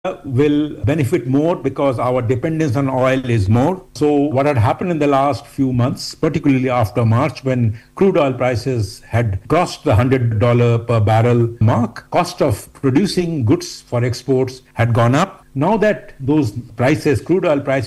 will benefit more because our dependence on oil is more. So what had happened in the last few months, particularly after March when crude oil prices had crossed the $100 per barrel mark, cost of producing goods for exports had gone up. Now that those prices, crude oil prices